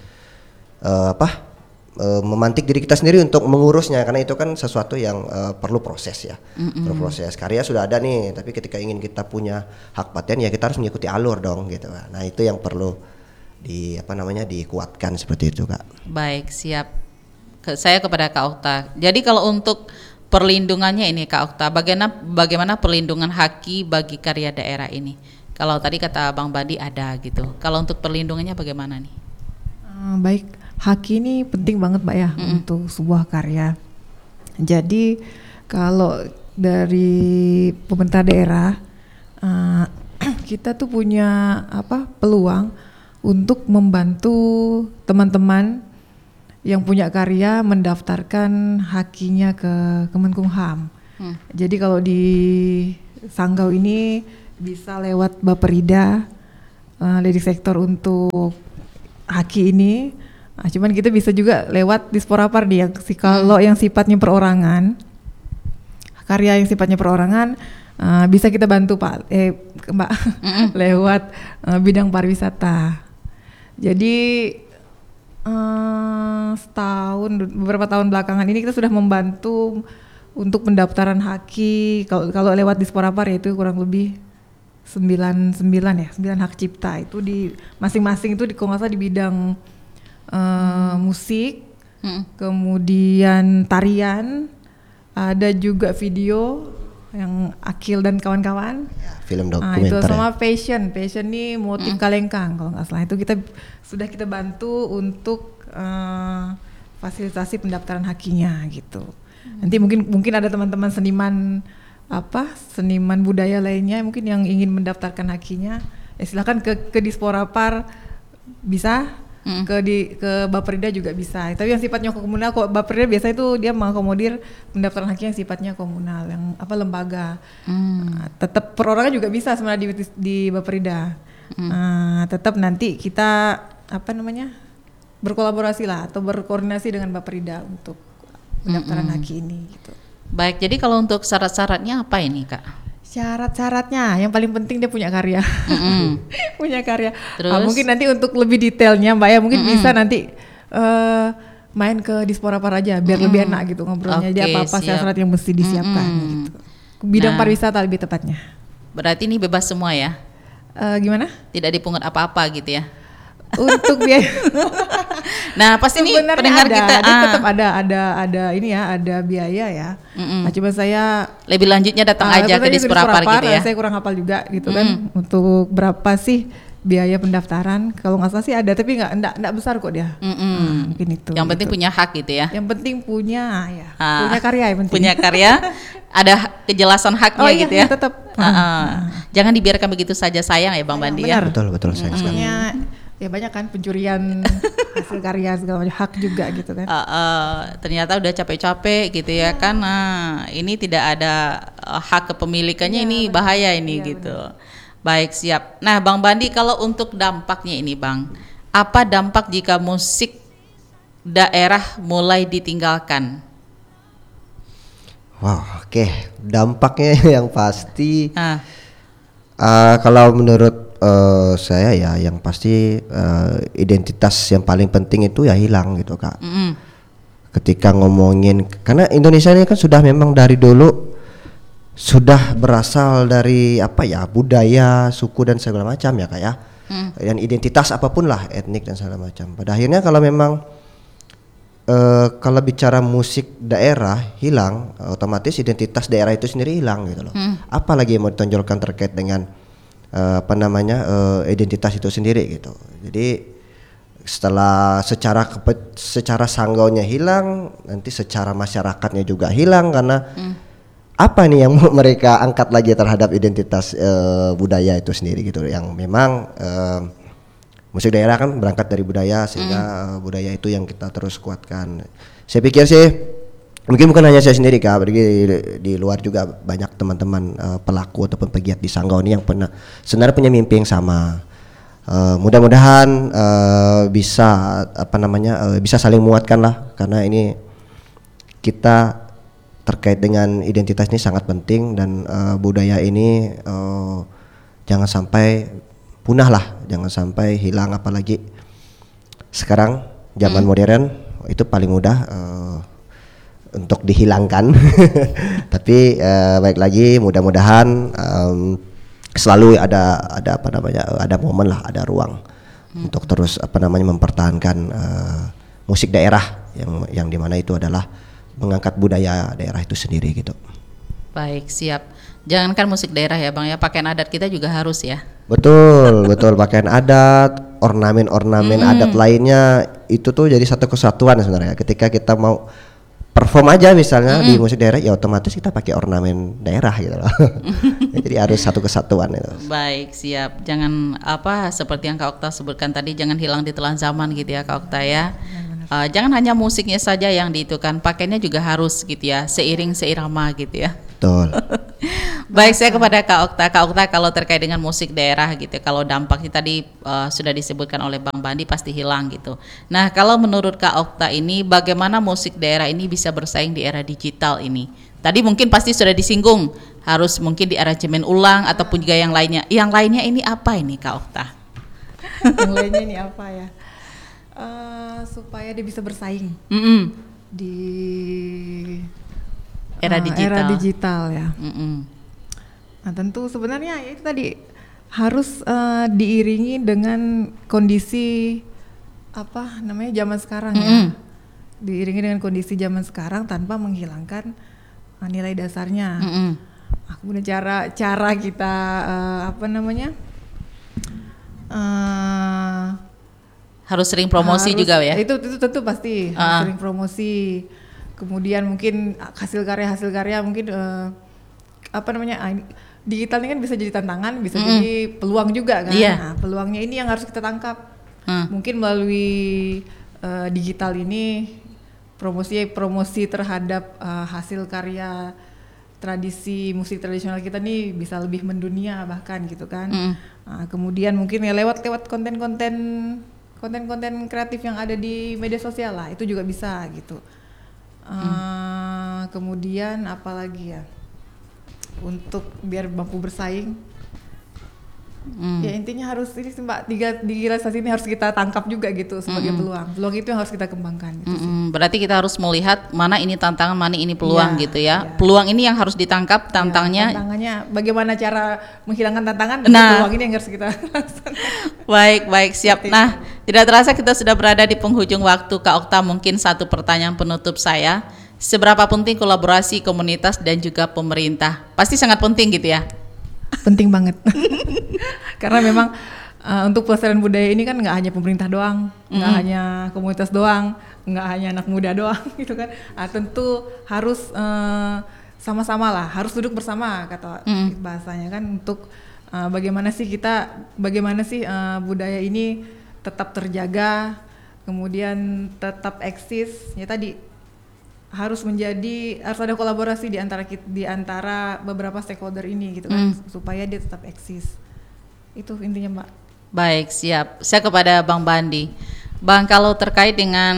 memantik diri kita sendiri untuk mengurusnya, karena itu kan sesuatu yang perlu proses ya. Perlu proses. Karya sudah ada nih, tapi ketika ingin kita punya hak paten ya kita harus mengikuti alur dong gitu. Nah, itu yang perlu dikuatkan seperti itu Kak. Baik, siap. Saya kepada Kak Okta. Jadi kalau untuk perlindungannya ini Kak Okta, bagaimana perlindungan haki bagi karya daerah ini? Kalau tadi kata Bang Bandi ada gitu. Kalau untuk perlindungannya bagaimana nih? Baik, haki ini penting banget Mbak ya untuk sebuah karya. Jadi kalau dari pemerintah daerah kita tuh punya peluang untuk membantu teman-teman yang punya karya mendaftarkan hakinya ke Kemenkumham. Jadi kalau di Sanggau ini bisa lewat Baperida, Ledik Sektor untuk haki ini. Nah, cuman kita bisa juga lewat Disporapar dia. Kalau yang sifatnya perorangan, karya yang sifatnya perorangan, bisa kita bantu Mbak lewat bidang pariwisata. Jadi beberapa tahun belakangan ini kita sudah membantu untuk pendaftaran haki. Kalau lewat Disporapar ya itu kurang lebih 9 hak cipta itu di masing-masing itu kalau nggak salah di bidang musik, kemudian tarian, ada juga video yang Akil dan kawan-kawan. Ya, film Itu dokumenter. sama fashion nih motif kalengkang kalau nggak salah, itu kita bantu untuk fasilitasi pendaftaran hakinya gitu. Nanti mungkin ada teman-teman seniman budaya lainnya mungkin yang ingin mendaftarkan hakinya, ya silakan ke Disporapar bisa. Ke Baperida juga bisa. Tapi yang sifatnya komunal, kok Baperida biasanya itu dia mengakomodir pendaftaran haki yang sifatnya komunal, yang lembaga. Tetap perorangan juga bisa sebenarnya di Baperida. Tetap nanti kita berkolaborasi lah atau berkoordinasi dengan Baperida untuk pendaftaran haki ini gitu. Baik, jadi kalau untuk syarat-syaratnya apa ini, Kak? Syarat-syaratnya yang paling penting dia punya karya. Punya karya. Terus? Mungkin nanti untuk lebih detailnya Mbak ya mungkin bisa nanti main ke Disporapar aja biar lebih enak gitu ngobrolnya. Dia apa syarat yang mesti disiapkan gitu. Bidang pariwisata lebih tepatnya. Berarti ini bebas semua ya? Gimana? Tidak dipungut apa-apa gitu ya? Untuk biaya. Nah, pasti ini Sebenarnya pendengar kita tetap ada ini ya, ada biaya ya. Nah, cuma saya lebih lanjutnya datang aja ke Disporapar gitu ya. Saya kurang hafal juga gitu kan. Untuk berapa sih biaya pendaftaran? Kalau nggak salah sih ada, tapi nggak besar kok dia. Mungkin itu. Yang penting gitu. punya hak gitu ya. Yang penting punya karya yang penting. Punya karya, ada kejelasan haknya gitu ya. Tetap. Jangan dibiarkan begitu saja, sayang ya Bang Bandi ya. Betul sayang sekali. Ya banyak kan pencurian hasil karya segala macam, hak juga gitu kan. Ternyata udah capek-capek gitu ya kan. Nah, ini tidak ada hak kepemilikannya, ini bahaya ini gitu. Baik, siap. Nah, Bang Bandi, kalau untuk dampaknya ini Bang, apa dampak jika musik daerah mulai ditinggalkan? Wow, oke. Dampaknya yang pasti Kalau menurut saya ya yang pasti identitas yang paling penting itu ya hilang gitu Kak. Ketika ngomongin, karena Indonesia ini kan sudah memang dari dulu sudah berasal dari budaya, suku dan segala macam ya Kak ya. Dan identitas apapun lah, etnik dan segala macam. Pada akhirnya kalau memang kalau bicara musik daerah hilang, otomatis identitas daerah itu sendiri hilang gitu loh. Apalagi yang mau ditonjolkan terkait dengan identitas itu sendiri gitu. Jadi setelah secara sanggaunya hilang, nanti secara masyarakatnya juga hilang karena apa nih yang mau mereka angkat lagi terhadap identitas budaya itu sendiri gitu, yang memang musik daerah kan berangkat dari budaya sehingga budaya itu yang kita terus kuatkan. Saya pikir sih mungkin bukan hanya saya sendiri Kak, di luar juga banyak teman-teman pelaku ataupun pegiat di Sanggau ini yang sebenarnya punya mimpi yang sama. Mudah-mudahan bisa bisa saling menguatkan lah, karena ini kita terkait dengan identitas ini sangat penting, dan budaya ini jangan sampai punah lah, jangan sampai hilang, apalagi sekarang zaman modern itu paling mudah untuk dihilangkan. Tapi baik lagi, mudah-mudahan selalu ada momen lah, ada ruang untuk terus mempertahankan musik daerah yang dimana itu adalah mengangkat budaya daerah itu sendiri gitu. baik, siap. Jangankan musik daerah ya Bang ya, pakaian adat kita juga harus ya. Betul pakaian adat, ornamen adat lainnya itu tuh jadi satu kesatuan sebenarnya. Ketika kita mau perform aja misalnya di musik daerah, ya otomatis kita pakai ornamen daerah gitu loh. Jadi harus satu kesatuan itu. Baik, siap. Jangan seperti yang Kak Okta sebutkan tadi, jangan hilang di telan zaman gitu ya Kak Okta ya. Jangan hanya musiknya saja yang diitukan, pakainya juga harus gitu ya, seiring seirama gitu ya. Betul. Baik, saya kepada Kak Okta. Kak Okta, kalau terkait dengan musik daerah gitu, kalau dampaknya tadi sudah disebutkan oleh Bang Bandi pasti hilang gitu. Nah, kalau menurut Kak Okta ini, bagaimana musik daerah ini bisa bersaing di era digital ini? Tadi mungkin pasti sudah disinggung, harus mungkin di aransemen ulang ataupun juga yang lainnya. Yang lainnya ini apa ini Kak Okta? Yang lainnya ini apa ya? Supaya dia bisa bersaing di era digital ya. Nah, tentu sebenarnya itu tadi harus diiringi dengan kondisi apa namanya zaman sekarang ya. Diiringi dengan kondisi zaman sekarang tanpa menghilangkan nilai dasarnya. Kemudian cara kita apa namanya? Harus sering promosi juga ya. Itu tentu pasti harus sering promosi. Kemudian mungkin hasil karya mungkin apa namanya, digital ini kan bisa jadi tantangan, bisa jadi peluang juga kan. Nah, peluangnya ini yang harus kita tangkap. Mungkin melalui digital ini promosi terhadap hasil karya tradisi musik tradisional kita nih bisa lebih mendunia bahkan gitu kan. Nah, kemudian mungkin ya lewat konten-konten kreatif yang ada di media sosial lah, itu juga bisa gitu. Kemudian apalagi ya untuk biar mampu bersaing, ya intinya harus ini sih Mbak, digitalisasi ini harus kita tangkap juga gitu sebagai peluang itu yang harus kita kembangkan gitu sih. Berarti kita harus melihat mana ini tantangan, mana ini peluang gitu ya. Peluang ini yang harus ditangkap, tantangannya bagaimana cara menghilangkan tantangan, dan peluang ini yang harus kita laksanakan. Baik, siap. Nah, tidak terasa kita sudah berada di penghujung waktu. Kak Okta, mungkin satu pertanyaan penutup saya. Seberapa penting kolaborasi komunitas dan juga pemerintah? Pasti sangat penting gitu ya? Penting banget. Karena memang untuk pelestarian budaya ini kan nggak hanya pemerintah doang, nggak hanya komunitas doang, nggak hanya anak muda doang gitu kan. Tentu harus sama-sama lah, harus duduk bersama kata bahasanya kan, untuk bagaimana sih budaya ini tetap terjaga, kemudian tetap eksis. Ya tadi harus ada kolaborasi di antara beberapa stakeholder ini gitu kan, supaya dia tetap eksis. Itu intinya Mbak. Baik, siap. Saya kepada Bang Bandi. Bang, kalau terkait dengan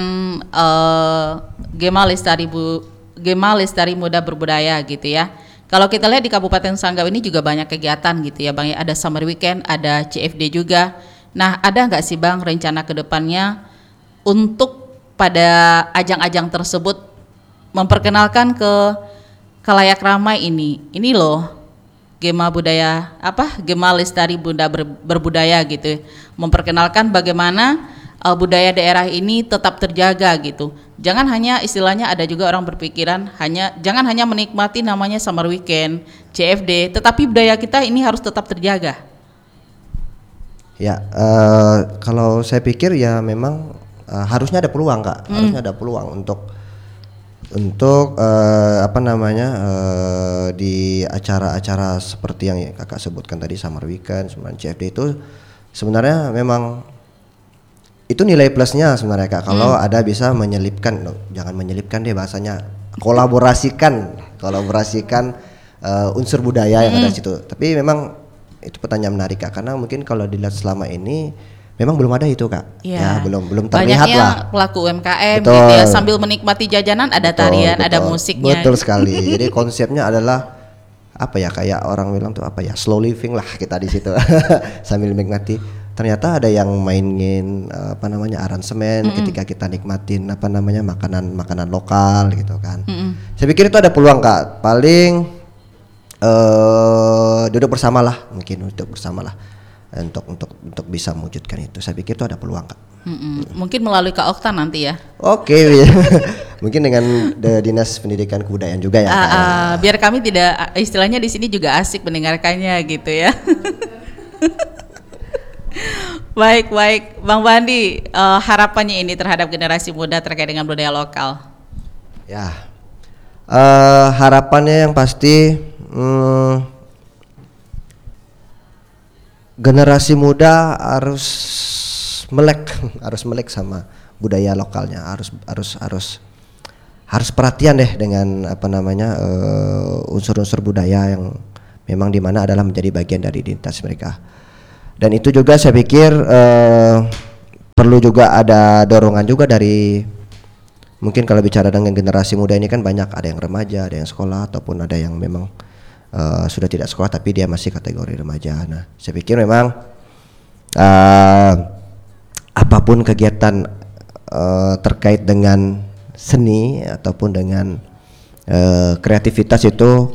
Gema Lestari Muda Berbudaya gitu ya. Kalau kita lihat di Kabupaten Sanggau ini juga banyak kegiatan gitu ya Bang, ada summer weekend, ada CFD juga. Nah, ada nggak sih Bang rencana ke depannya untuk pada ajang-ajang tersebut memperkenalkan ke khalayak ramai ini loh, Gema Lestari Muda Berbudaya gitu, memperkenalkan bagaimana budaya daerah ini tetap terjaga gitu. Jangan hanya istilahnya, ada juga orang berpikiran jangan hanya menikmati namanya summer weekend, CFD, tetapi budaya kita ini harus tetap terjaga. Ya, kalau saya pikir ya memang harusnya ada peluang Kak, harusnya ada peluang untuk di acara-acara seperti yang Kakak sebutkan tadi, summer weekend, CFD itu sebenarnya memang itu nilai plusnya sebenarnya Kak, kalau ada bisa jangan menyelipkan deh bahasanya, kolaborasikan unsur budaya yang ada di situ. Tapi memang itu pertanyaan menarik Kak, karena mungkin kalau dilihat selama ini memang belum ada itu Kak. Ya, belum terlihat banyaknya lah. Pelaku UMKM gitu ya, sambil menikmati jajanan ada tarian, ada musiknya. Betul sekali. Jadi konsepnya adalah kayak orang bilang tuh slow living lah kita di situ. Sambil menikmati. Ternyata ada yang mainin aransemen ketika kita nikmatin makanan lokal gitu kan. Saya pikir itu ada peluang Kak. Paling duduk bersama lah untuk bisa mewujudkan itu. Saya pikir itu ada peluang Kak. Mungkin melalui Kak Okta nanti ya. Oke. Mungkin dengan Dinas Pendidikan Kebudayaan juga ya Kak. Biar kami tidak, istilahnya di sini juga asik mendengarkannya gitu ya. Baik, Bang Bandi, harapannya ini terhadap generasi muda terkait dengan budaya lokal. Ya, harapannya yang pasti generasi muda harus melek sama budaya lokalnya, harus perhatian deh dengan unsur-unsur budaya yang memang di mana adalah menjadi bagian dari identitas mereka. Dan itu juga saya pikir perlu juga ada dorongan juga dari, mungkin kalau bicara dengan generasi muda ini kan banyak, ada yang remaja, ada yang sekolah, ataupun ada yang memang sudah tidak sekolah tapi dia masih kategori remaja. Nah, saya pikir memang apapun kegiatan terkait dengan seni ataupun dengan kreativitas itu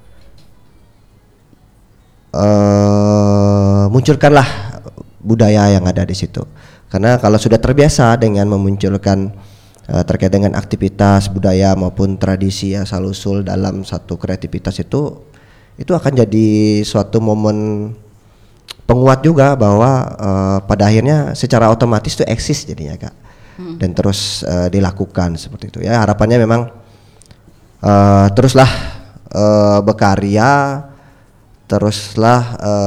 munculkanlah budaya yang ada di situ. Karena kalau sudah terbiasa dengan memunculkan terkait dengan aktivitas budaya maupun tradisi asal usul dalam satu kreativitas itu akan jadi suatu momen penguat juga bahwa pada akhirnya secara otomatis itu eksis jadinya Kak. Dan terus dilakukan seperti itu ya. Harapannya memang teruslah berkarya, teruslah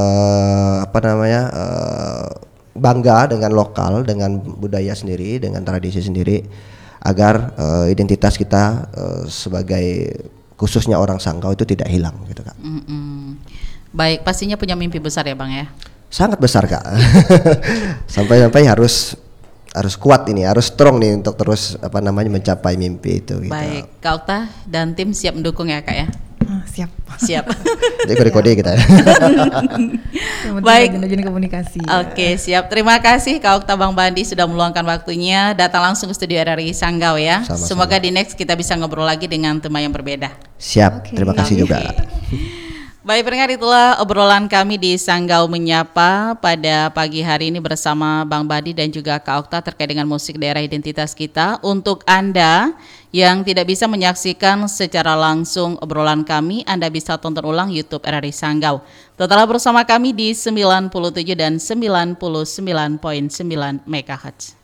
bangga dengan lokal, dengan budaya sendiri, dengan tradisi sendiri, agar identitas kita sebagai khususnya orang Sanggau itu tidak hilang gitu Kak. Baik, pastinya punya mimpi besar ya Bang ya. Sangat besar Kak. Sampai harus kuat ini, harus strong nih untuk terus mencapai mimpi itu gitu. Baik, Kak Okta dan tim siap mendukung ya Kak ya. Siap. Jadi kode-kode kita. Baik. Jenis komunikasi. Oke, siap. Terima kasih Kak Okta Bang Bandi sudah meluangkan waktunya datang langsung ke studio RRI Sanggau ya. Sama-sama. Semoga di next kita bisa ngobrol lagi dengan tema yang berbeda. Siap. Terima kasih juga. Baik pendengar, itulah obrolan kami di Sanggau Menyapa pada pagi hari ini bersama Bang Bandi dan juga Kak Okta terkait dengan musik daerah identitas kita. Untuk Anda yang tidak bisa menyaksikan secara langsung obrolan kami, Anda bisa tonton ulang YouTube RRI Sanggau. Tetaplah bersama kami di 97 dan 99.9 MHz.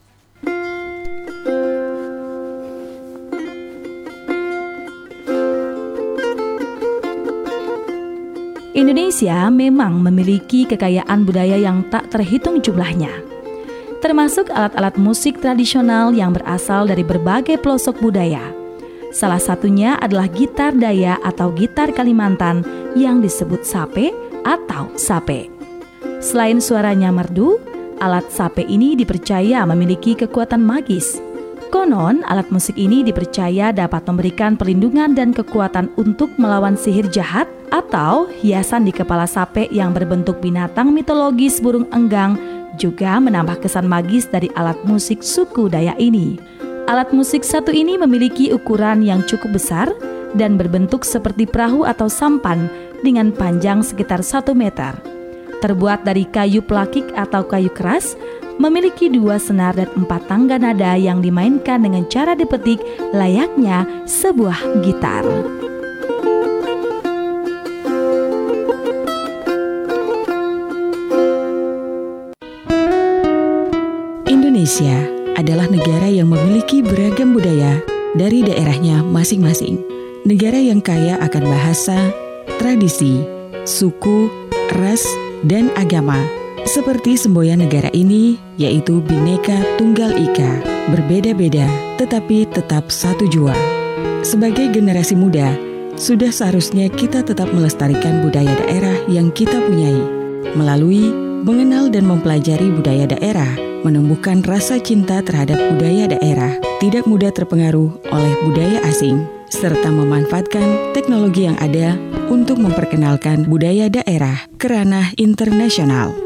Indonesia memang memiliki kekayaan budaya yang tak terhitung jumlahnya, termasuk alat-alat musik tradisional yang berasal dari berbagai pelosok budaya. Salah satunya adalah gitar Dayak atau gitar Kalimantan yang disebut sape atau sape. Selain suaranya merdu, alat sape ini dipercaya memiliki kekuatan magis. Konon, alat musik ini dipercaya dapat memberikan perlindungan dan kekuatan untuk melawan sihir jahat, atau hiasan di kepala sape yang berbentuk binatang mitologis burung enggang juga menambah kesan magis dari alat musik suku Dayak ini. Alat musik satu ini memiliki ukuran yang cukup besar dan berbentuk seperti perahu atau sampan dengan panjang sekitar 1 meter. Terbuat dari kayu pelakik atau kayu keras, memiliki 2 senar dan 4 tangga nada yang dimainkan dengan cara dipetik layaknya sebuah gitar. Indonesia adalah negara yang memiliki beragam budaya dari daerahnya masing-masing. Negara yang kaya akan bahasa, tradisi, suku, ras, dan agama. Seperti semboyan negara ini, yaitu Bhinneka Tunggal Ika, berbeda-beda tetapi tetap satu jua. Sebagai generasi muda, sudah seharusnya kita tetap melestarikan budaya daerah yang kita punyai. Melalui mengenal dan mempelajari budaya daerah, menumbuhkan rasa cinta terhadap budaya daerah, tidak mudah terpengaruh oleh budaya asing, serta memanfaatkan teknologi yang ada untuk memperkenalkan budaya daerah ke ranah internasional.